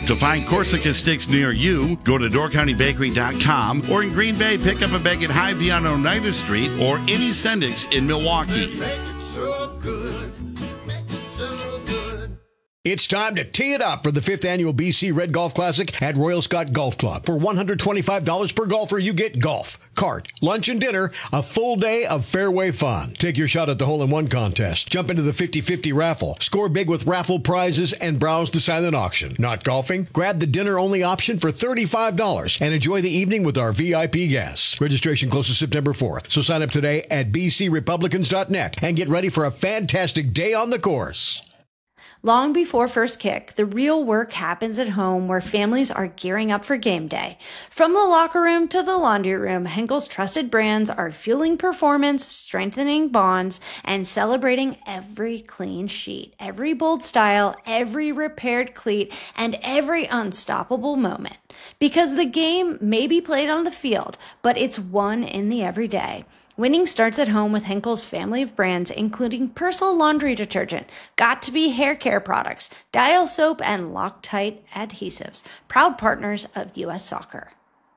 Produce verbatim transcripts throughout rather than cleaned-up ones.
To find Corsica sticks near you, go to door county bakery dot com, or in Green Bay, pick up a bag at Hy-Vee on Oneida Street or any Sendix in Milwaukee. Make it so good. Make it so good. It's time to tee it up for the fifth annual B C Red Golf Classic at Royal Scott Golf Club. For one hundred twenty-five dollars per golfer, you get golf, cart, lunch and dinner, a full day of fairway fun. Take your shot at the hole-in-one contest. Jump into the fifty fifty raffle. Score big with raffle prizes and browse the silent auction. Not golfing? Grab the dinner-only option for thirty-five dollars and enjoy the evening with our V I P guests. Registration closes September fourth, so sign up today at b c republicans dot net and get ready for a fantastic day on the course. Long before first kick, the real work happens at home where families are gearing up for game day. From the locker room to the laundry room, Henkel's trusted brands are fueling performance, strengthening bonds, and celebrating every clean sheet, every bold style, every repaired cleat, and every unstoppable moment. Because the game may be played on the field, but it's won in the everyday. Winning starts at home with Henkel's family of brands, including Persil laundry detergent, Got2b hair care products, Dial soap, and Loctite adhesives, proud partners of U S Soccer.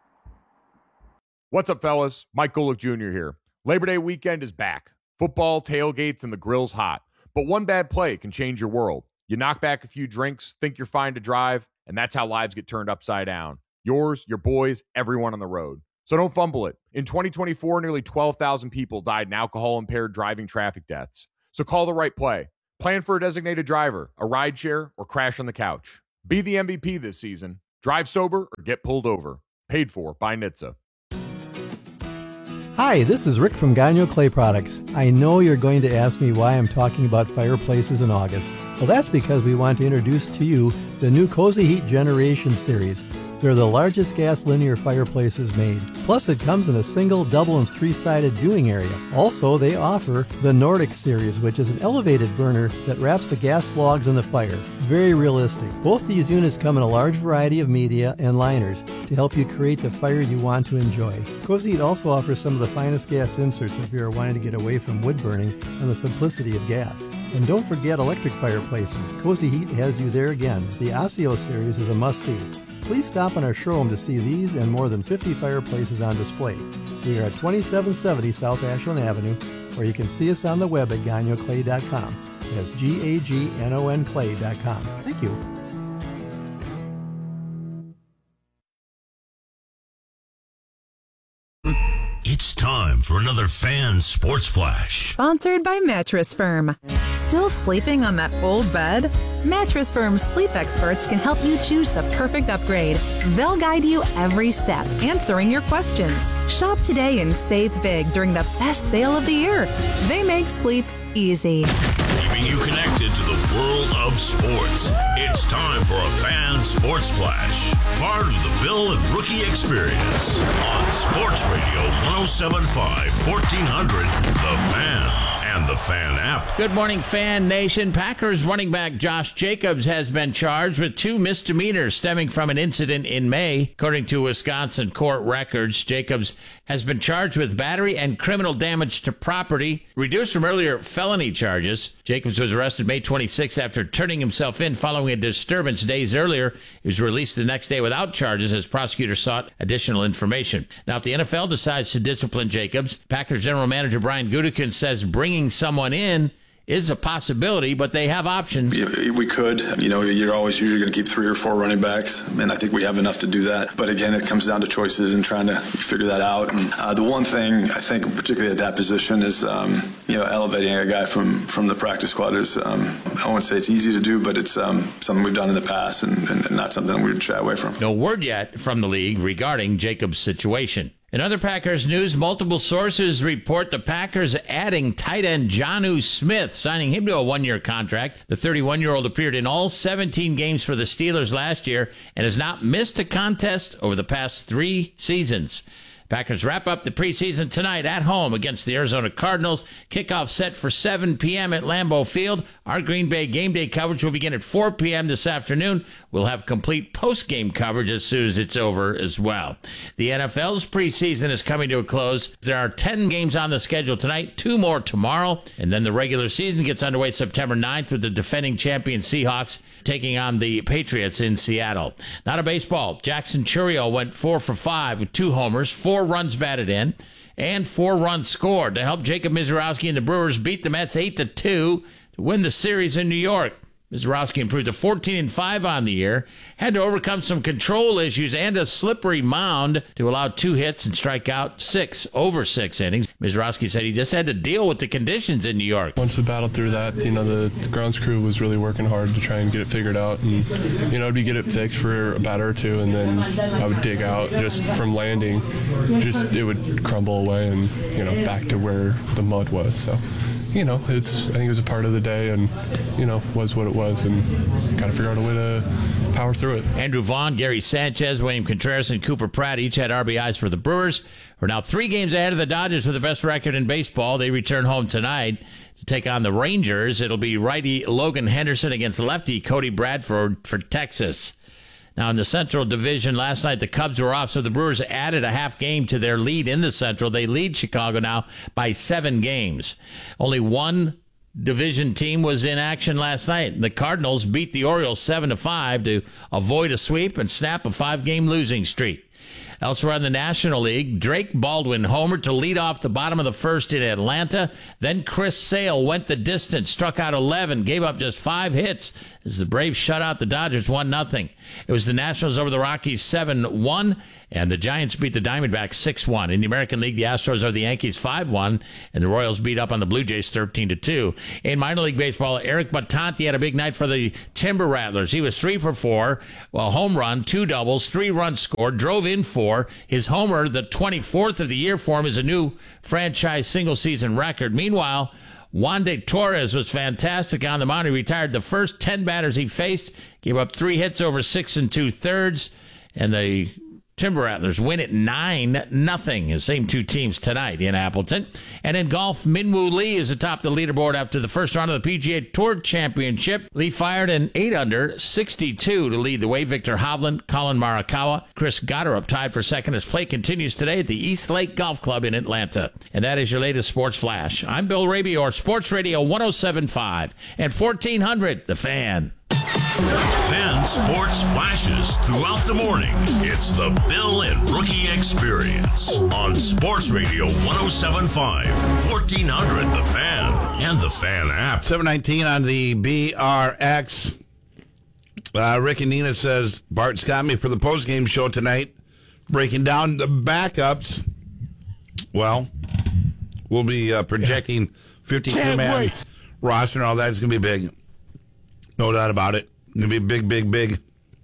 What's up, fellas? Mike Golick Junior here. Labor Day weekend is back. Football, tailgates, and the grill's hot. But one bad play can change your world. You knock back a few drinks, think you're fine to drive, and that's how lives get turned upside down. Yours, your boys, everyone on the road. So don't fumble it. In twenty twenty-four, nearly twelve thousand people died in alcohol-impaired driving traffic deaths. So call the right play. Plan for a designated driver, a rideshare, or crash on the couch. Be the M V P this season. Drive sober or get pulled over. Paid for by N H T S A. Hi, this is Rick from Gagno Clay Products. I know you're going to ask me why I'm talking about fireplaces in August. Well, that's because we want to introduce to you the new Cozy Heat Generation Series. They're the largest gas linear fireplaces made. Plus, it comes in a single, double, and three-sided viewing area. Also, they offer the Nordic Series, which is an elevated burner that wraps the gas logs in the fire. Very realistic. Both these units come in a large variety of media and liners to help you create the fire you want to enjoy. Cozy Heat also offers some of the finest gas inserts if you are wanting to get away from wood burning and the simplicity of gas. And don't forget electric fireplaces. Cozy Heat has you there again. The Osseo Series is a must-see. Please stop in our showroom to see these and more than fifty fireplaces on display. We are at twenty-seven seventy South Ashland Avenue, or you can see us on the web at gagno clay dot com. That's G A G N O N clay dot com. Thank you. It's time for another Fan Sports Flash. Sponsored by Mattress Firm. Still sleeping on that old bed? Mattress Firm's sleep experts can help you choose the perfect upgrade. They'll guide you every step, answering your questions. Shop today and save big during the best sale of the year. They make sleep easy. Keeping you connected to the world of sports. It's time for a Fan Sports Flash. Part of the Bill and Rookie Experience on Sports Radio one oh seven point five, fourteen hundred, The Fan. And the Fan app. Good morning, Fan Nation. Packers running back Josh Jacobs has been charged with two misdemeanors stemming from an incident in May. According to Wisconsin court records, Jacobs has been charged with battery and criminal damage to property, reduced from earlier felony charges. Jacobs was arrested May twenty-sixth after turning himself in following a disturbance days earlier. He was released the next day without charges as prosecutors sought additional information. Now, if the N F L decides to discipline Jacobs, Packers general manager Brian Gutekunst says bringing someone in is a possibility, but they have options. Yeah, we could. You know, you're always usually going to keep three or four running backs, and I think we have enough to do that. But again, it comes down to choices and trying to figure that out. And uh, the one thing I think, particularly at that position, is um, you know, elevating a guy from from the practice squad is um, I won't say it's easy to do, but it's um, something we've done in the past, and, and, and not something we would shy away from. No word yet from the league regarding Jacobs' situation. In other Packers news, multiple sources report the Packers adding tight end Jonnu Smith, signing him to a one-year contract. The thirty-one-year-old appeared in all seventeen games for the Steelers last year and has not missed a contest over the past three seasons. Packers wrap up the preseason tonight at home against the Arizona Cardinals. Kickoff set for seven p.m. at Lambeau Field. Our Green Bay game day coverage will begin at four p.m. this afternoon. We'll have complete post-game coverage as soon as it's over as well. The N F L's preseason is coming to a close. There are ten games on the schedule tonight, two more tomorrow, and then the regular season gets underway September ninth with the defending champion Seahawks taking on the Patriots in Seattle. Now to baseball. Jackson Chourio went four for five with two homers, four runs batted in, and four runs scored to help Jacob Misiorowski and the Brewers beat the Mets eight to two to win the series in New York. Misiorowski improved to fourteen and five on the year, had to overcome some control issues and a slippery mound to allow two hits and strike out six over six innings. Misiorowski said he just had to deal with the conditions in New York. Once we battled through that, you know, the, the grounds crew was really working hard to try and get it figured out. And, you know, it'd be get it fixed for a batter or two, and then I would dig out just from landing. Just it would crumble away and, you know, back to where the mud was. So, you know, it's I think it was a part of the day, and, you know, was what it was, and got to figure out a way to power through it. Andrew Vaughn, Gary Sanchez, William Contreras, and Cooper Pratt each had R B Is for the Brewers, who are now three games ahead of the Dodgers with the best record in baseball. They return home tonight to take on the Rangers. It'll be righty Logan Henderson against lefty Cody Bradford for Texas. Now, in the Central Division, last night the Cubs were off, so the Brewers added a half game to their lead in the Central. They lead Chicago now by seven games. Only one division team was in action last night. The Cardinals beat the Orioles seven to five to avoid a sweep and snap a five-game losing streak. Elsewhere in the National League, Drake Baldwin homered to lead off the bottom of the first in Atlanta. Then Chris Sale went the distance, struck out eleven, gave up just five hits as the Braves shut out the Dodgers one nothing. It was the Nationals over the Rockies seven one, and the Giants beat the Diamondbacks six one. In the American League, the Astros over the Yankees five one, and the Royals beat up on the Blue Jays thirteen to two. In minor league baseball, Eric Battanti had a big night for the Timber Rattlers. He was three for four, well, home run, two doubles, three runs scored, drove in four. His homer, the twenty-fourth of the year for him, is a new franchise single-season record. Meanwhile, Wandy Torres was fantastic on the mound. He retired the first ten batters he faced, gave up three hits over six and two-thirds, and the Timber Rattlers win at nine nothing. The same two teams tonight in Appleton. And in golf, Minwoo Lee is atop the leaderboard after the first round of the P G A Tour Championship. Lee fired an eight under sixty-two to lead the way. Victor Hovland, Colin Morikawa, Chris Gotterup tied for second as play continues today at the East Lake Golf Club in Atlanta. And that is your latest Sports Flash. I'm Bill Raby, or Sports Radio one oh seven point five and fourteen hundred, The Fan. Fan sports flashes throughout the morning. It's the Bill and Rookie Experience on Sports Radio one oh seven point five, fourteen hundred The Fan, and the Fan app. seven nineteen on the B R X. Uh, Rick and Nina says, Bart's got me for the postgame show tonight, breaking down the backups. Well, we'll be uh, projecting fifty-two man roster and all that. It's going to be big. No doubt about it. It's going to be big, big, big.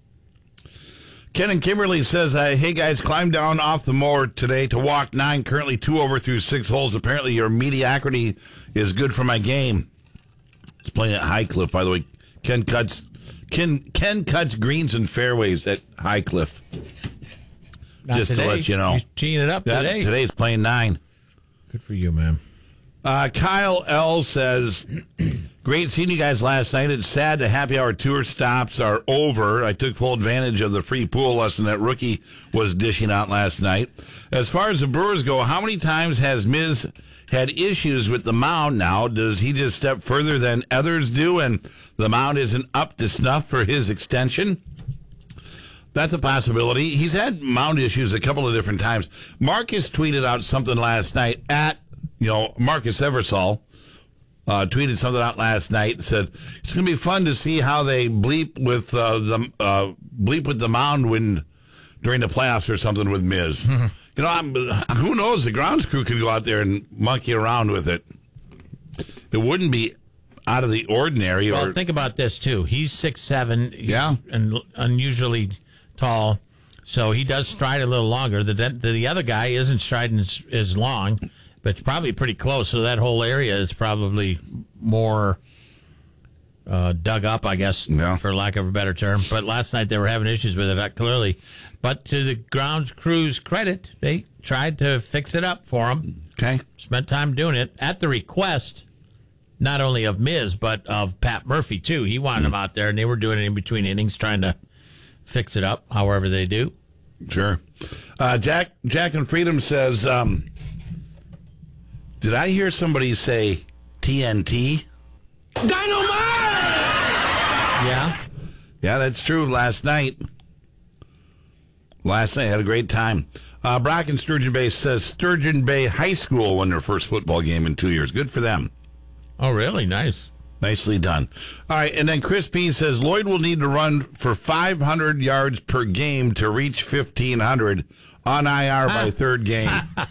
Ken and Kimberly says, uh, hey, guys, climb down off the mower today to walk nine, currently two over through six holes. Apparently your mediocrity is good for my game. It's playing at Highcliffe, by the way. Ken cuts Ken, Ken cuts greens and fairways at Highcliffe. Not Just today. to let you know. He's teeing it up That, today. Today's playing nine. Good for you, man. Uh, Kyle L. says, great seeing you guys last night. It's sad the happy hour tour stops are over. I took full advantage of the free pool lesson that Rookie was dishing out last night. As far as the Brewers go, how many times has Miz had issues with the mound now? Does he just step further than others do and the mound isn't up to snuff for his extension? That's a possibility. He's had mound issues a couple of different times. Marcus tweeted out something last night at You know, Marcus Eversole uh, tweeted something out last night and said it's going to be fun to see how they bleep with uh, the uh, bleep with the mound when during the playoffs or something with Miz. Mm-hmm. You know, I'm, who knows? The grounds crew could go out there and monkey around with it. It wouldn't be out of the ordinary. Well, or think about this too. He's six seven, yeah, and unusually tall, so he does stride a little longer. The the other guy isn't striding as, as long. But it's probably pretty close, so that whole area is probably more uh, dug up, I guess, yeah. for lack of a better term. But last night they were having issues with it, uh, clearly. But to the grounds crew's credit, they tried to fix it up for them. Okay. Spent time doing it at the request, not only of Miz, but of Pat Murphy, too. He wanted mm. them out there, and they were doing it in between innings, trying to fix it up, however they do. Sure. Uh, Jack Jack and Freedom says, um, did I hear somebody say T N T? Dynamite! Yeah. Yeah, that's true. Last night. Last night, had a great time. Uh, Brock in Sturgeon Bay says Sturgeon Bay High School won their first football game in two years. Good for them. Oh, really? Nice. Nicely done. All right, and then Chris P. says Lloyd will need to run for five hundred yards per game to reach fifteen hundred on I R by third game.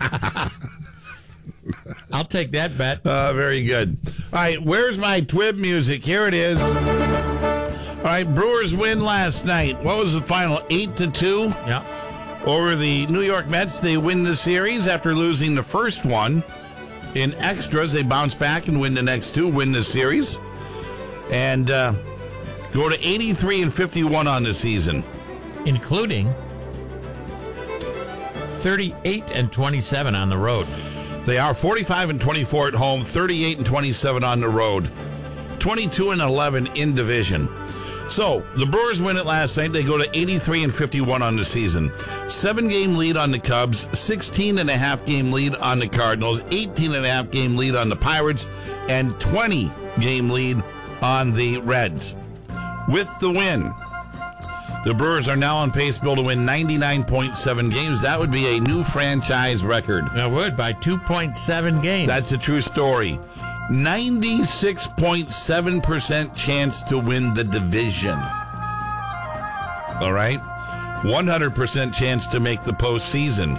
I'll take that bet. Uh, very good. All right, where's my Twib music? Here it is. All right, Brewers win last night. What was the final? Eight to two. Yeah. Over the New York Mets, they win the series after losing the first one. In extras, they bounce back and win the next two, win the series, and uh, go to eighty-three and fifty-one on the season, including thirty-eight and twenty-seven on the road. They are forty-five and twenty-four at home, thirty-eight and twenty-seven on the road, twenty-two and eleven in division. So the Brewers win it last night. They go to eighty-three and fifty-one on the season. Seven game lead on the Cubs, sixteen and a half game lead on the Cardinals, eighteen and a half game lead on the Pirates, and twenty game lead on the Reds. With the win, the Brewers are now on pace, Bill, to win ninety-nine point seven games. That would be a new franchise record. That would, by two point seven games. That's a true story. ninety-six point seven percent chance to win the division. All right? one hundred percent chance to make the postseason.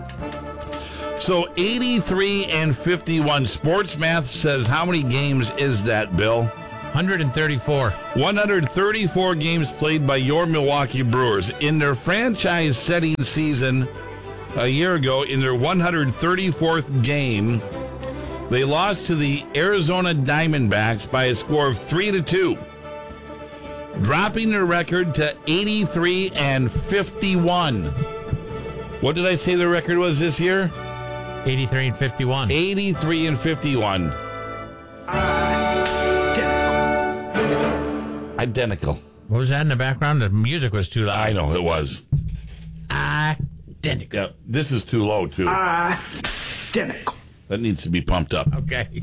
So eighty-three and fifty-one. Sports Math says how many games is that, Bill? one hundred thirty-four. one hundred thirty-four games played by your Milwaukee Brewers. In their franchise-setting season a year ago, in their one hundred thirty-fourth game, they lost to the Arizona Diamondbacks by a score of three to two, dropping their record to eighty-three and fifty-one. What did I say their record was this year? eighty-three and fifty-one. eighty-three and fifty-one. Identical. Identical. What was that in the background? The music was too loud. I know it was. Identical. Yeah, this is too low too. Identical. That needs to be pumped up. Okay.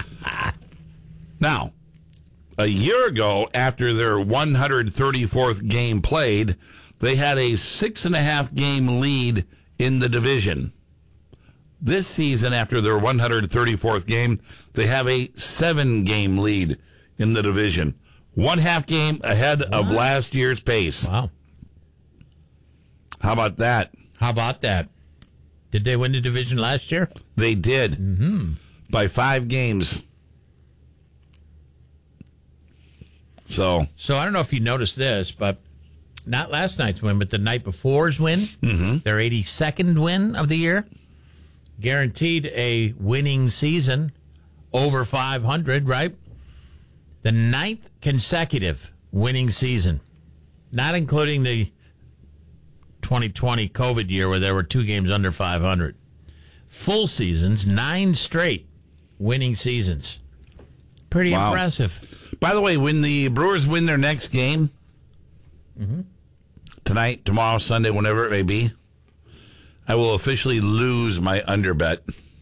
Now, a year ago, after their one hundred thirty-fourth game played, they had a six and a half game lead in the division. This season, after their one hundred thirty-fourth game, they have a seven game lead in the division. One half game ahead what? of last year's pace. Wow. How about that? How about that? Did they win the division last year? They did. Mm-hmm. By five games. So, so I don't know if you noticed this, but not last night's win, but the night before's win, mm-hmm. their eighty-second win of the year, guaranteed a winning season over five hundred, right? The ninth consecutive winning season, not including the twenty twenty COVID year where there were two games under five hundred. Full seasons, nine straight winning seasons. Pretty wow. impressive. By the way, when the Brewers win their next game, mm-hmm. tonight, tomorrow, Sunday, whenever it may be, I will officially lose my under bet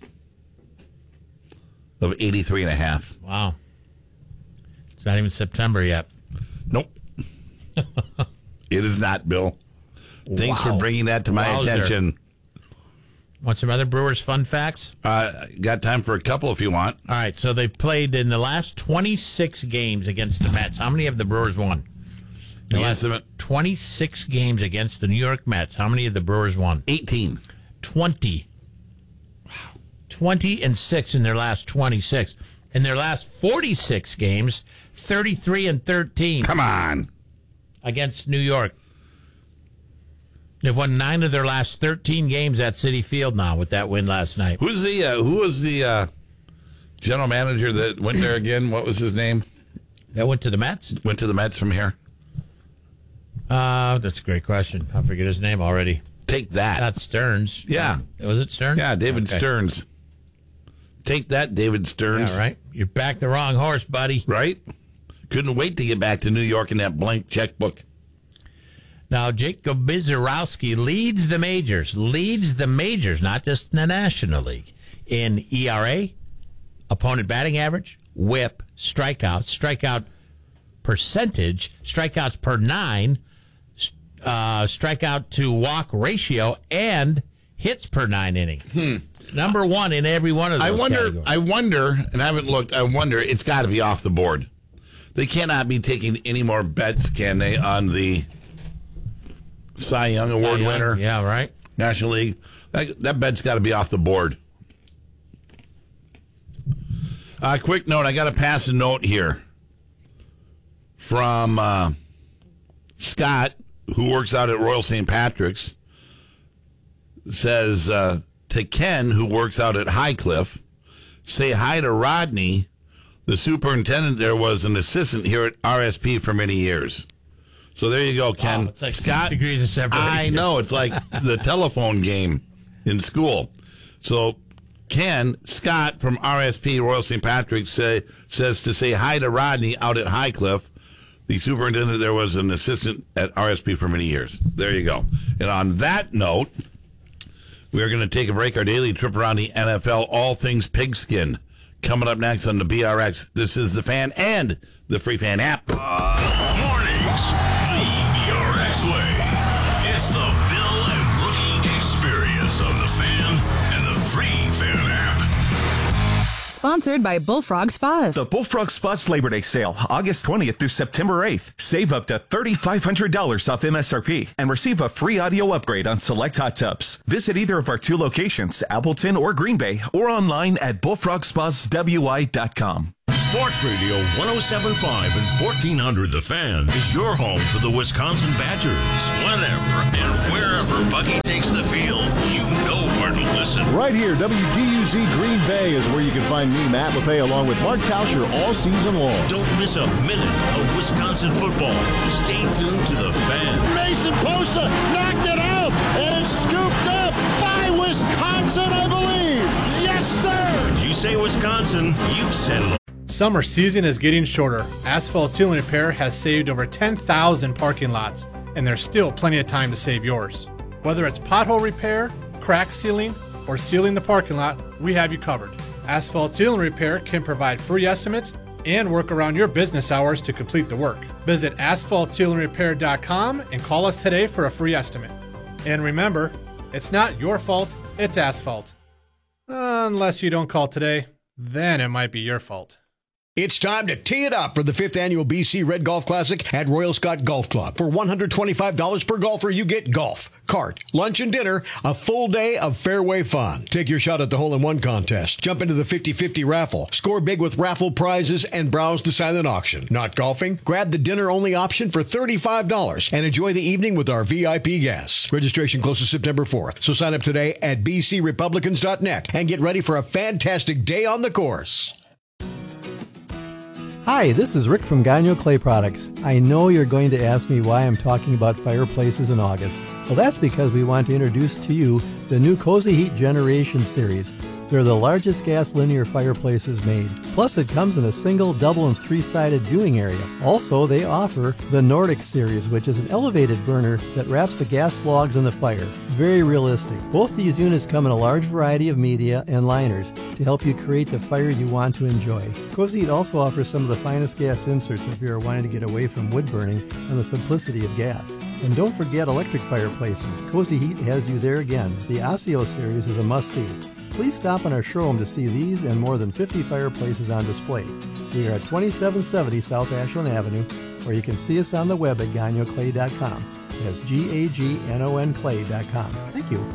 of eighty-three and a half. Wow. It's not even September yet. Nope. It is not, Bill. Thanks wow. for bringing that to my Wowzer. attention. Want some other Brewers fun facts? Uh, got time for a couple if you want. All right, so they've played in the last twenty-six games against the Mets. How many have the Brewers won? The last twenty-six games against the New York Mets. How many have the Brewers won? eighteen. twenty. Wow. twenty and six in their last twenty-six. In their last forty-six games, thirty-three and thirteen. Come on. Against New York. They've won nine of their last thirteen games at Citi Field now with that win last night. Who's the uh, who was the uh, general manager that went there again? What was his name? That went to the Mets? Went to the Mets from here. Uh, that's a great question. I forget his name already. Take that. That's Stearns. Yeah. Was it Stearns? Yeah, David okay. Stearns. Take that, David Stearns. Yeah, right. You backed the wrong horse, buddy. Right? Couldn't wait to get back to New York in that blank checkbook. Now, Jacob Misiorowski leads the majors, leads the majors, not just in the National League, in E R A, opponent batting average, whip, strikeouts, strikeout percentage, strikeouts per nine, uh, strikeout to walk ratio, and hits per nine inning. Hmm. Number one in every one of those I wonder, categories. I wonder, and I haven't looked, I wonder, it's got to be off the board. They cannot be taking any more bets, can they, on the Cy Young Award Cy Young, winner? Yeah, right. National League. That, that bet's got to be off the board. Uh, quick note, I got to pass a note here from uh, Scott, who works out at Royal Saint Patrick's. Says uh, to Ken, who works out at Highcliffe, say hi to Rodney. The superintendent there was an assistant here at R S P for many years. So there you go, Ken. Wow, it's like Scott, six degrees of separation. I know. It's like the telephone game in school. So Ken, Scott from R S P, Royal Saint Patrick's, say, says to say hi to Rodney out at Highcliffe. The superintendent there was an assistant at R S P for many years. There you go. And on that note, we are going to take a break. Our daily trip around the N F L, all things pigskin, coming up next on the B R X. This is the Fan and the Free Fan app. Uh, mornings, the B R X way. It's the Bill and Rookie experience on the Fan and the Free Fan app. Sponsored by Bullfrog Spas. The Bullfrog Spas Labor Day sale, August twentieth through September eighth. Save up to three thousand five hundred dollars off M S R P and receive a free audio upgrade on select hot tubs. Visit either of our two locations, Appleton or Green Bay, or online at bullfrog spas w i dot com. Sports Radio one oh seven point five and fourteen hundred The Fan is your home for the Wisconsin Badgers. Whenever and wherever Bucky takes the field, you know where to listen. Right here, W D U Z Green Bay is where you can find me, Matt LePay, along with Mark Tauscher all season long. Don't miss a minute of Wisconsin football. Stay tuned to The Fan. Mason Bosa knocked it out and it's scooped up by Wisconsin, I believe. Yes, sir. When you say Wisconsin, you've said it. Summer season is getting shorter. Asphalt Sealing Repair has saved over ten thousand parking lots, and there's still plenty of time to save yours. Whether it's pothole repair, crack sealing, or sealing the parking lot, we have you covered. Asphalt Sealing Repair can provide free estimates and work around your business hours to complete the work. Visit asphalt sealing repair dot com and call us today for a free estimate. And remember, it's not your fault, it's asphalt. Unless you don't call today, then it might be your fault. It's time to tee it up for the fifth annual B C Red Golf Classic at Royal Scott Golf Club. For one hundred twenty-five dollars per golfer, you get golf, cart, lunch, and dinner, a full day of fairway fun. Take your shot at the hole-in-one contest. Jump into the fifty-fifty raffle. Score big with raffle prizes and browse the silent auction. Not golfing? Grab the dinner-only option for thirty-five dollars and enjoy the evening with our V I P guests. Registration closes September fourth, so sign up today at b c republicans dot net and get ready for a fantastic day on the course. Hi, this is Rick from Gagno Clay Products. I know you're going to ask me why I'm talking about fireplaces in August. Well, that's because we want to introduce to you the new Cozy Heat Generation series. They're the largest gas linear fireplaces made. Plus, it comes in a single, double, and three-sided viewing area. Also, they offer the Nordic series, which is an elevated burner that wraps the gas logs in the fire. Very realistic. Both these units come in a large variety of media and liners to help you create the fire you want to enjoy. Cozy Heat also offers some of the finest gas inserts if you're wanting to get away from wood burning and the simplicity of gas. And don't forget electric fireplaces. Cozy Heat has you there again. The Osseo series is a must-see. Please stop in our showroom to see these and more than fifty fireplaces on display. We are at twenty-seven seventy South Ashland Avenue, or you can see us on the web at gagno clay dot com. That's G A G N O N clay dot com. Thank you.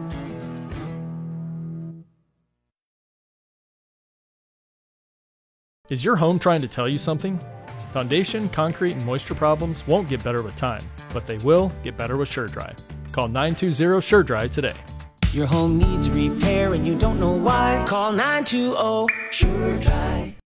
Is your home trying to tell you something? Foundation, concrete, and moisture problems won't get better with time, but they will get better with SureDry. Call nine two zero SureDry today. Your home needs repair and you don't know why? Call nine two zero SureDry.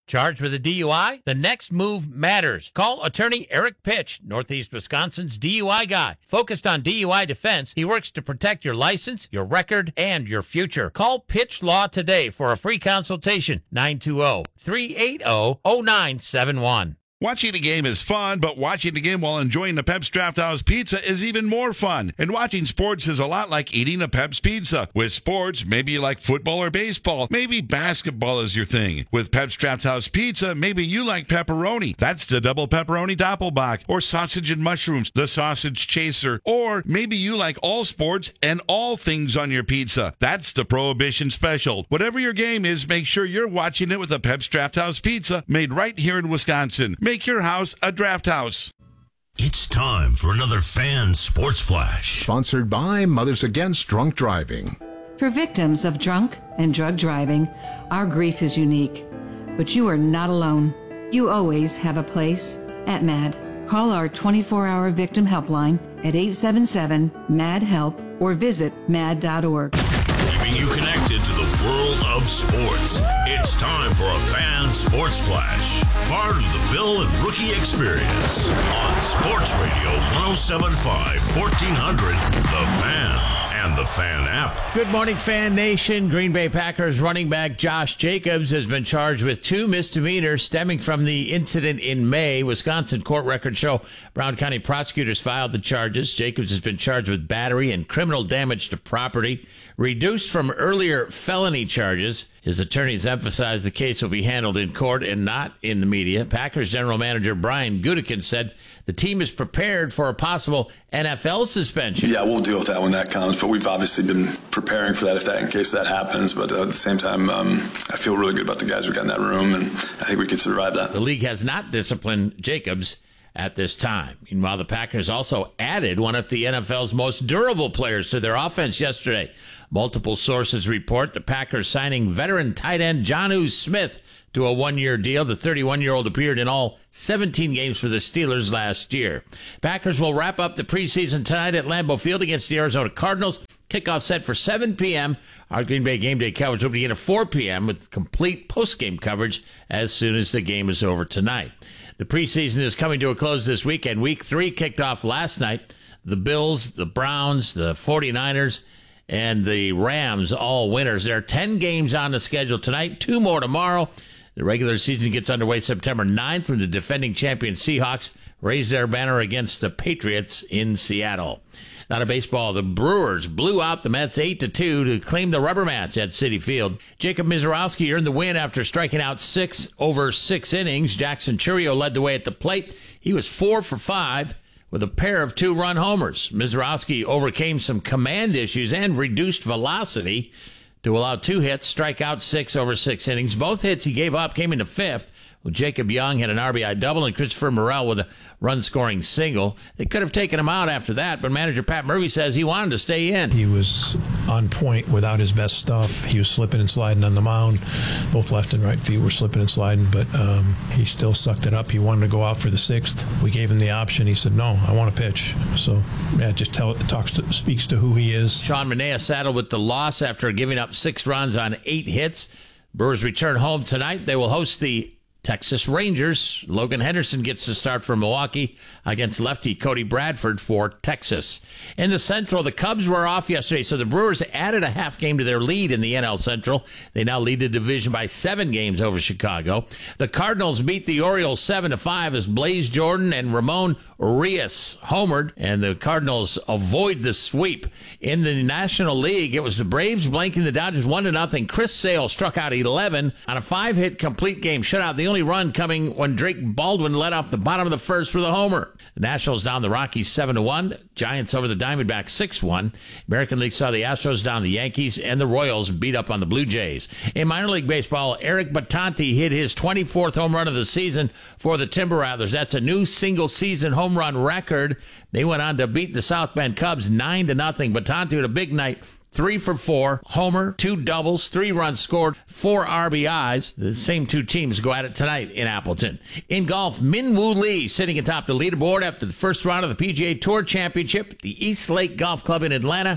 Charged with a D U I? The next move matters. Call attorney Eric Pitch, Northeast Wisconsin's D U I guy. Focused on D U I defense, he works to protect your license, your record, and your future. Call Pitch Law today for a free consultation. nine two zero, three eight zero, zero nine seven one. Watching a game is fun, but watching a game while enjoying a Pep's Draft House pizza is even more fun. And watching sports is a lot like eating a Pep's pizza. With sports, maybe you like football or baseball. Maybe basketball is your thing. With Pep's Draft House pizza, maybe you like pepperoni. That's the double pepperoni doppelbock. Or sausage and mushrooms, the sausage chaser. Or maybe you like all sports and all things on your pizza. That's the Prohibition Special. Whatever your game is, make sure you're watching it with a Pep's Draft House pizza made right here in Wisconsin. Make your house a draft house. It's time for another Fan Sports Flash. Sponsored by Mothers Against Drunk Driving. For victims of drunk and drug driving, our grief is unique. But you are not alone. You always have a place at MAD. Call our twenty-four hour victim helpline at eight seven seven, M A D, HELP or visit mad dot org. Keeping you connected to the world of sports. It's time for a Fan Sports Flash. Part of the Bill and Rookie Experience on Sports Radio one oh seven point five, fourteen hundred, The Fan and the Fan app. Good morning, Fan Nation. Green Bay Packers running back Josh Jacobs has been charged with two misdemeanors stemming from the incident in May. Wisconsin court records show Brown County prosecutors filed the charges. Jacobs has been charged with battery and criminal damage to property, reduced from earlier felony charges. His attorneys emphasized the case will be handled in court and not in the media. Packers general manager Brian Gutekunst said the team is prepared for a possible N F L suspension. Yeah, we'll deal with that when that comes, but we've obviously been preparing for that if that in case that happens. But uh, at the same time, um, I feel really good about the guys we got in that room, and I think we can survive that. The league has not disciplined Jacobs at this time. Meanwhile, the Packers also added one of the N F L's most durable players to their offense yesterday. Multiple sources report the Packers signing veteran tight end Jonnu Smith to a one-year deal. The thirty-one-year-old appeared in all seventeen games for the Steelers last year. Packers will wrap up the preseason tonight at Lambeau Field against the Arizona Cardinals. Kickoff set for seven p.m. Our Green Bay Game Day coverage will begin at four p.m. with complete post-game coverage as soon as the game is over tonight. The preseason is coming to a close this weekend. Week three kicked off last night. The Bills, the Browns, the forty-niners, and the Rams, all winners. There are ten games on the schedule tonight, two more tomorrow. The regular season gets underway September ninth when the defending champion Seahawks raise their banner against the Patriots in Seattle. Now to baseball, the Brewers blew out the Mets eight to two to claim the rubber match at Citi Field. Jacob Misiorowski earned the win after striking out six over six innings. Jackson Chourio led the way at the plate. He was four for five with a pair of two-run homers. Misiorowski overcame some command issues and reduced velocity to allow two hits, strike out six over six innings. Both hits he gave up came in the fifth. Well, Jacob Young had an R B I double and Christopher Morel with a run-scoring single. They could have taken him out after that, but manager Pat Murphy says he wanted to stay in. He was on point without his best stuff. He was slipping and sliding on the mound. Both left and right feet were slipping and sliding, but um, he still sucked it up. He wanted to go out for the sixth. We gave him the option. He said, no, I want to pitch. So, yeah, it just tell, it talks to, speaks to who he is. Sean Manaea saddled with the loss after giving up six runs on eight hits. Brewers return home tonight. They will host the Texas Rangers. Logan Henderson gets the start for Milwaukee against lefty Cody Bradford for Texas. In the Central, the Cubs were off yesterday, so the Brewers added a half game to their lead in the N L Central. They now lead the division by seven games over Chicago. The Cardinals beat the Orioles seven to five as Blaze Jordan and Ramon Urias homered, and the Cardinals avoid the sweep. In the National League, it was the Braves blanking the Dodgers one to nothing. Chris Sale struck out eleven on a five-hit complete game shutout. The only run coming when Drake Baldwin led off the bottom of the first for the homer. The Nationals down the Rockies seven to one. Giants over the Diamondbacks six one. American League saw the Astros down the Yankees, and the Royals beat up on the Blue Jays. In minor league baseball, Eric Battanti hit his twenty-fourth home run of the season for the Timber Rattlers. That's a new single-season home run record. They went on to beat the South Bend Cubs nine to nothing. Battanti had a big night. Three for four, homer, two doubles, three runs scored, four R B Is. The same two teams go at it tonight in Appleton. In golf, Min Woo Lee sitting atop the leaderboard after the first round of the P G A Tour Championship at the East Lake Golf Club in Atlanta.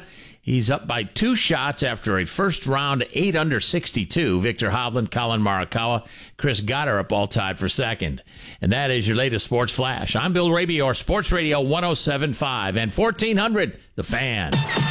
He's up by two shots after a first round eight under sixty-two. Victor Hovland, Colin Morikawa, Chris Gotterup all tied for second. And that is your latest Sports Flash. I'm Bill Raby, your Sports Radio one oh seven point five and fourteen hundred, The Fan.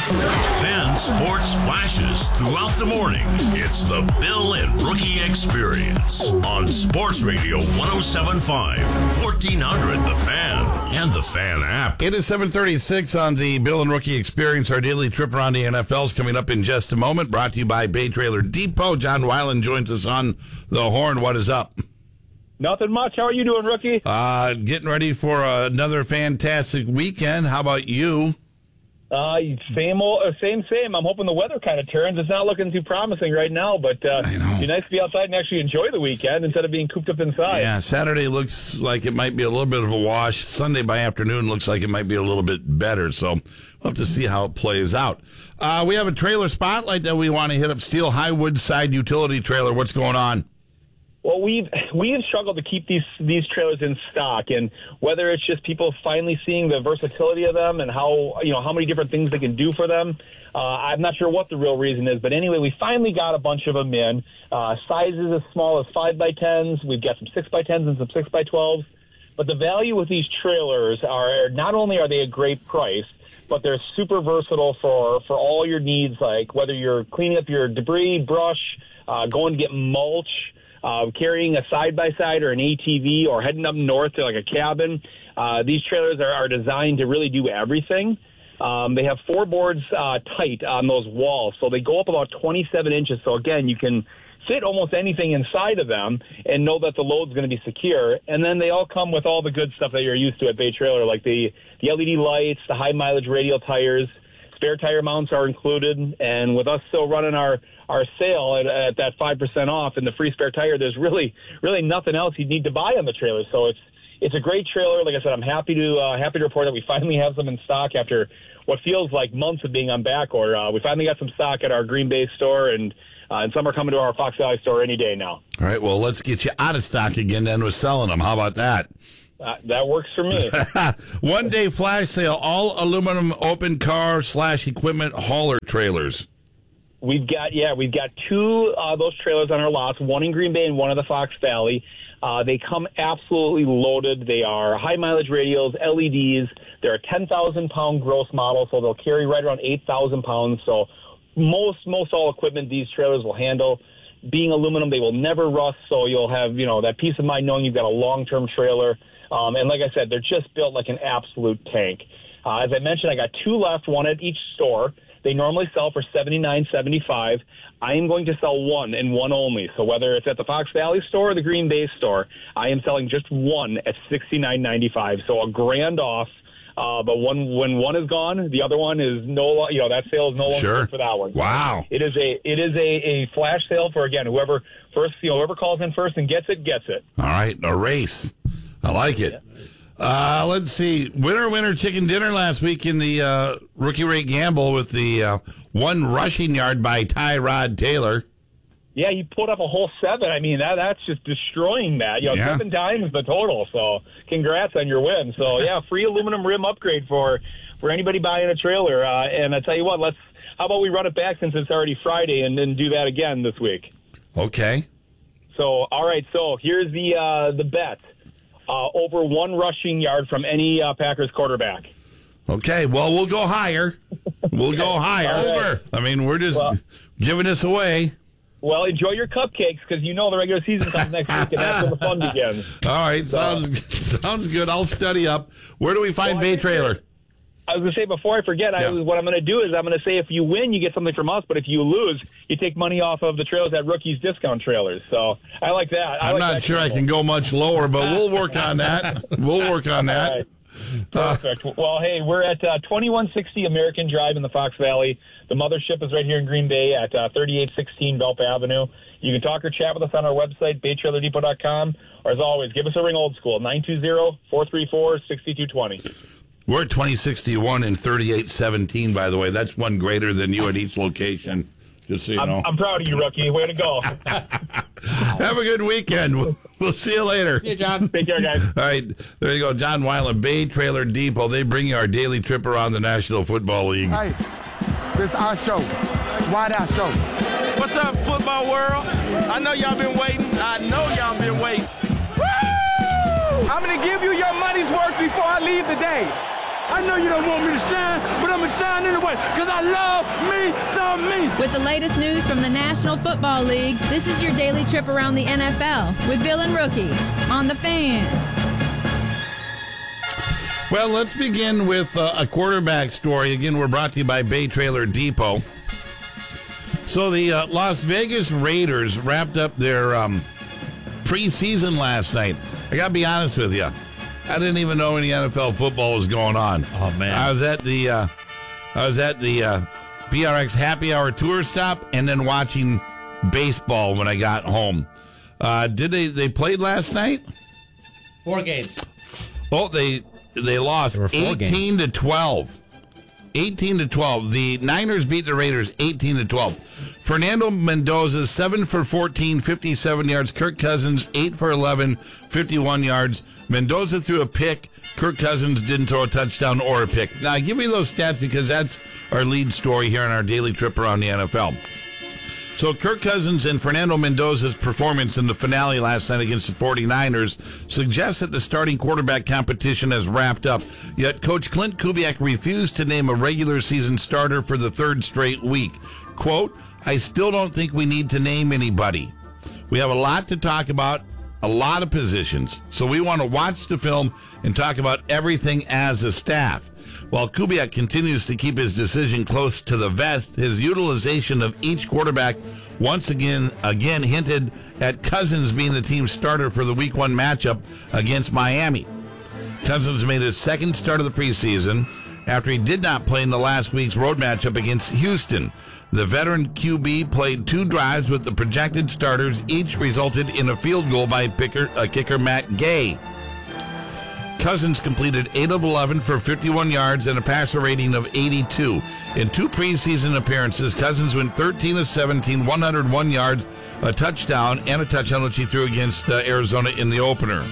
Fan Sports Flashes throughout the morning. It's the Bill and Rookie Experience on Sports Radio one oh seven point five, fourteen hundred, The Fan, and the Fan app. It is seven thirty-six on the Bill and Rookie Experience. Our daily trip around the N F L is coming up in just a moment. Brought to you by Bay Trailer Depot. John Weiland joins us on the horn. What is up? Nothing much. How are you doing, Rookie? Uh, getting ready for another fantastic weekend. How about you? Uh, same old, uh, same, same. I'm hoping the weather kind of turns. It's not looking too promising right now, but uh, it'd be nice to be outside and actually enjoy the weekend instead of being cooped up inside. Yeah, Saturday looks like it might be a little bit of a wash. Sunday by afternoon looks like it might be a little bit better, so we'll have to see how it plays out. Uh, we have a trailer spotlight that we want to hit up. Steel Highwood Side Utility Trailer. What's going on? Well, we've we've struggled to keep these these trailers in stock, and whether it's just people finally seeing the versatility of them and how you know how many different things they can do for them, uh, I'm not sure what the real reason is. But anyway, we finally got a bunch of them in uh, sizes as small as five by tens. We've got some six by tens and some six by twelves. But the value with these trailers are not only are they a great price, but they're super versatile for for all your needs, like whether you're cleaning up your debris, brush, uh, going to get mulch. Uh, carrying a side-by-side or an A T V or heading up north to like a cabin. Uh, these trailers are, are designed to really do everything. Um, they have four boards uh, tight on those walls, so they go up about twenty-seven inches. So, again, you can fit almost anything inside of them and know that the load's going to be secure. And then they all come with all the good stuff that you're used to at Bay Trailer, like the, the L E D lights, the high-mileage radial tires. Spare tire mounts are included, and with us still running our, our sale at, at that five percent off and the free spare tire, there's really really nothing else you need to buy on the trailer. So it's it's a great trailer. Like I said, I'm happy to uh, happy to report that we finally have some in stock after what feels like months of being on back order. Uh, we finally got some stock at our Green Bay store, and uh, and some are coming to our Fox Valley store any day now. All right, well, let's get you out of stock again then with selling them. How about that? Uh, that works for me. One day flash sale, all aluminum open car slash equipment hauler trailers. We've got, yeah, we've got two uh, those trailers on our lots, one in Green Bay and one in the Fox Valley. Uh, they come absolutely loaded. They are high mileage radials, L E Ds. They're a ten thousand pound gross model, so they'll carry right around eight thousand pounds. So most, most all equipment these trailers will handle. Being aluminum, they will never rust, so you'll have, you know, that peace of mind knowing you've got a long-term trailer. Um, and like I said, they're just built like an absolute tank. Uh, as I mentioned, I got two left, one at each store. They normally sell for seventy-nine seventy-five. I am going to sell one and one only. So whether it's at the Fox Valley store or the Green Bay store, I am selling just one at sixty-nine ninety-five. So a grand off. Uh, but one, when one is gone, the other one is no, you know, that sale is no longer sure. good for that one. Wow. It is a, it is a, a flash sale for, again, whoever first, you know, whoever calls in first and gets it, gets it. All right. A race. I like it. Uh, let's see. Winner, winner, chicken dinner last week in the uh, rookie rate gamble with the uh, one rushing yard by Tyrod Taylor. Yeah, he put up a whole seven. I mean, that that's just destroying that. You know, yeah. seven times the total. So congrats on your win. So, yeah, free aluminum rim upgrade for, for anybody buying a trailer. Uh, and I tell you what, let's how about we run it back since it's already Friday and then do that again this week. Okay. So, all right, so here's the uh, the bet. Uh, over one rushing yard from any uh, Packers quarterback. Okay, well, we'll go higher. We'll go higher. Over. I mean, we're just well, giving this away. Well, enjoy your cupcakes because you know the regular season comes next week, and that's when the fun begins. All right, so, sounds sounds good. I'll study up. Where do we find well, Bay Trailer? I was going to say, before I forget, yeah. I, what I'm going to do is I'm going to say if you win, you get something from us, but if you lose, you take money off of the trailers at Rookies Discount Trailers. So I like that. I I'm like not that sure control. I can go much lower, but we'll work on that. We'll work on that. All right. Perfect. Uh, well, hey, we're at uh, twenty-one sixty American Drive in the Fox Valley. The mothership is right here in Green Bay at uh, thirty-eight sixteen Belp Avenue. You can talk or chat with us on our website, bay trailer depot dot com, or as always, give us a ring old school, nine two zero, four three four, six two two zero. We're at twenty sixty-one and thirty-eight seventeen, by the way. That's one greater than you at each location, just so you I'm, know. I'm proud of you, Rookie. Way to go. Have a good weekend. We'll, we'll see you later. See you, John. Take care, guys. All right, there you go. John Weiland, Bay Trailer Depot. They bring you our daily trip around the National Football League. Hi. This is our show. Why our show? What's up, football world? I know y'all been waiting. I know y'all been waiting. Woo! I'm going to give you your money's worth before I leave today. I know you don't want me to shine, but I'm going to shine anyway because I love me some me. With the latest news from the National Football League, this is your daily trip around the N F L with Bill and Rookie on The Fan. Well, let's begin with uh, a quarterback story. Again, we're brought to you by Bay Trailer Depot. So the uh, Las Vegas Raiders wrapped up their um, preseason last night. I got to be honest with you. I didn't even know any N F L football was going on. Oh, man. I was at the uh, I was at the uh, B R X Happy Hour tour stop and then watching baseball when I got home. Uh, did they they played last night? Four games. Oh, they they lost eighteen to twelve. eighteen to twelve. The Niners beat the Raiders eighteen to twelve. Fernando Mendoza seven for fourteen, fifty-seven yards. Kirk Cousins eight for eleven, fifty-one yards. Mendoza threw a pick. Kirk Cousins didn't throw a touchdown or a pick. Now, I give you those stats because that's our lead story here on our daily trip around the N F L. So Kirk Cousins and Fernando Mendoza's performance in the finale last night against the 49ers suggests that the starting quarterback competition has wrapped up. Yet Coach Clint Kubiak refused to name a regular season starter for the third straight week. Quote, I still don't think we need to name anybody. We have a lot to talk about, a lot of positions. So we want to watch the film and talk about everything as a staff. While Kubiak continues to keep his decision close to the vest, his utilization of each quarterback once again again hinted at Cousins being the team's starter for the week one matchup against Miami. Cousins made his second start of the preseason after he did not play in the last week's road matchup against Houston. The veteran Q B played two drives with the projected starters. Each resulted in a field goal by picker, uh, kicker Matt Gay. Cousins completed eight of eleven for fifty-one yards and a passer rating of eighty-two. In two preseason appearances, Cousins went thirteen of seventeen, one hundred one yards, a touchdown, and a touchdown which he threw against uh, Arizona in the opener.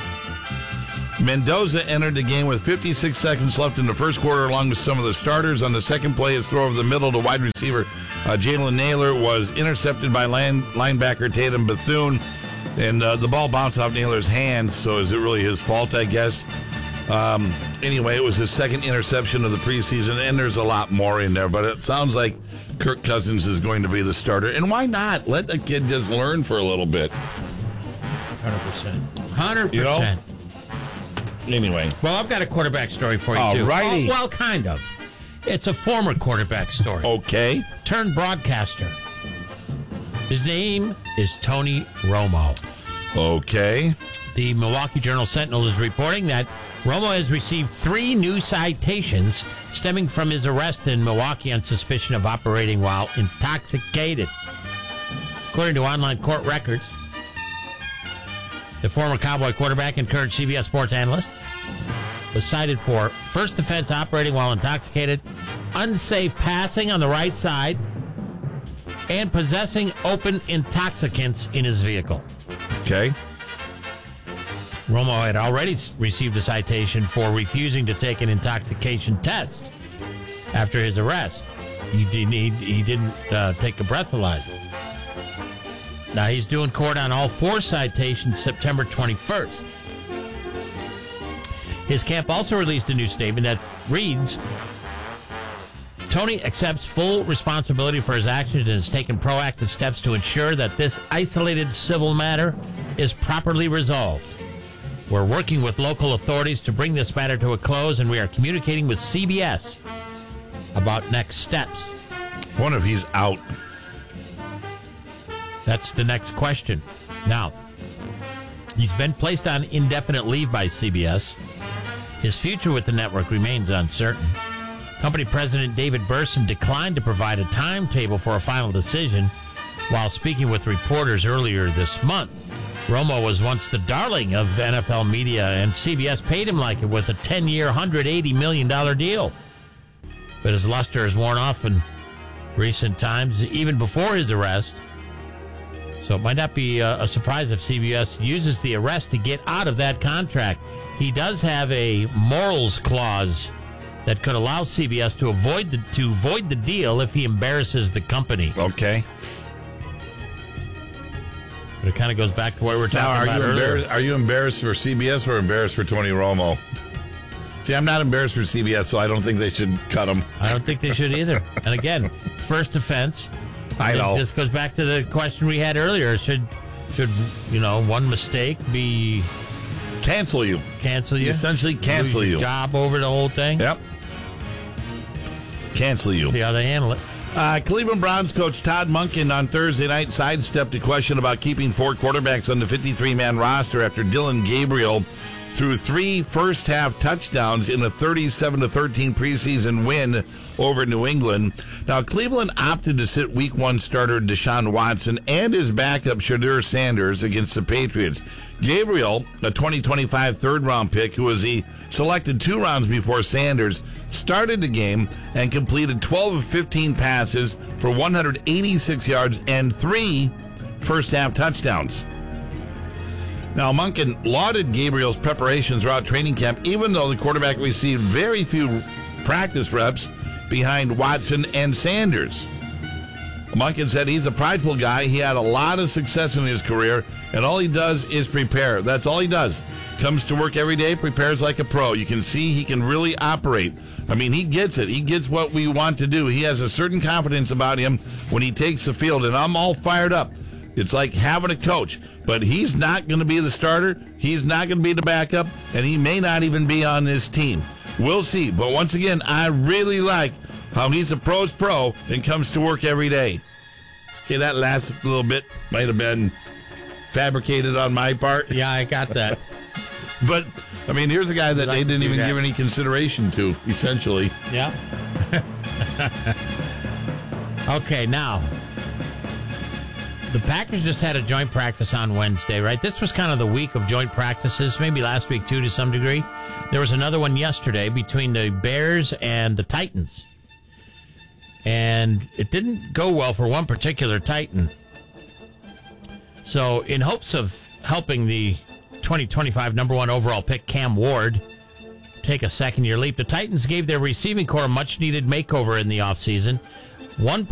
Mendoza entered the game with fifty-six seconds left in the first quarter along with some of the starters. On the second play, his throw over the middle to wide receiver uh, Jalen Naylor was intercepted by line, linebacker Tatum Bethune. And uh, the ball bounced off Naylor's hands, so is it really his fault, I guess? Um, anyway, it was his second interception of the preseason, and there's a lot more in there, but it sounds like Kirk Cousins is going to be the starter. And why not? Let the kid just learn for a little bit. one hundred percent. one hundred percent. You know? Anyway. Well, I've got a quarterback story for you, All too. righty. Oh, well, kind of. It's a former quarterback story. Okay. Turned broadcaster. His name is Tony Romo. Okay. The Milwaukee Journal-Sentinel is reporting that Romo has received three new citations stemming from his arrest in Milwaukee on suspicion of operating while intoxicated. According to online court records, the former Cowboy quarterback and current C B S Sports analyst was cited for first offense operating while intoxicated, unsafe passing on the right side, and possessing open intoxicants in his vehicle. Okay. Romo had already received a citation for refusing to take an intoxication test after his arrest. He didn't, he, he didn't uh, take a breathalyzer. Now, he's doing court on all four citations September twenty-first. His camp also released a new statement that reads, Tony accepts full responsibility for his actions and has taken proactive steps to ensure that this isolated civil matter is properly resolved. We're working with local authorities to bring this matter to a close, and we are communicating with C B S about next steps. I wonder if he's out. That's the next question. Now, he's been placed on indefinite leave by C B S. His future with the network remains uncertain. Company president David Burson declined to provide a timetable for a final decision while speaking with reporters earlier this month. Romo was once the darling of N F L media, and C B S paid him like it with a ten-year, one hundred eighty million dollars deal. But his luster has worn off in recent times, even before his arrest. So it might not be a, a surprise if C B S uses the arrest to get out of that contract. He does have a morals clause that could allow C B S to avoid the, to void the deal if he embarrasses the company. Okay. But it kind of goes back to what we were talking now, are about you earlier. embarrassed? Are you embarrassed for C B S or embarrassed for Tony Romo? See, I'm not embarrassed for C B S, so I don't think they should cut him. I don't think they should either. And again, first offense. I know. This goes back to the question we had earlier. Should, should you know, one mistake be... Cancel you. Cancel you? Essentially cancel Lose your you. Job over the whole thing? Yep. Cancel you. See how they handle it. Uh, Cleveland Browns coach Todd Monken on Thursday night sidestepped a question about keeping four quarterbacks on the fifty-three man roster after Dylan Gabriel threw three first-half touchdowns in a thirty-seven to thirteen preseason win over New England. Now, Cleveland opted to sit week one starter Deshaun Watson and his backup Shadur Sanders against the Patriots. Gabriel, a twenty twenty-five third-round pick who was he selected two rounds before Sanders, started the game and completed twelve of fifteen passes for one hundred eighty-six yards and three first-half touchdowns. Now, Monken lauded Gabriel's preparations throughout training camp, even though the quarterback received very few practice reps behind Watson and Sanders. Monken said he's a prideful guy. He had a lot of success in his career, and all he does is prepare. That's all he does. Comes to work every day, prepares like a pro. You can see he can really operate. I mean, he gets it. He gets what we want to do. He has a certain confidence about him when he takes the field, and I'm all fired up. It's like having a coach, but he's not going to be the starter. He's not going to be the backup, and he may not even be on this team. We'll see. But once again, I really like how he's a pro's pro and comes to work every day. Okay, that last little bit might have been fabricated on my part. Yeah, I got that. But, I mean, here's a guy that Like they didn't to do even that. give any consideration to, essentially. Yeah. Okay, now, the Packers just had a joint practice on Wednesday, right? This was kind of the week of joint practices, maybe last week too to some degree. There was another one yesterday between the Bears and the Titans. And it didn't go well for one particular Titan. So in hopes of helping the twenty twenty-five number one overall pick, Cam Ward, take a second-year leap, the Titans gave their receiving core a much-needed makeover in the offseason. One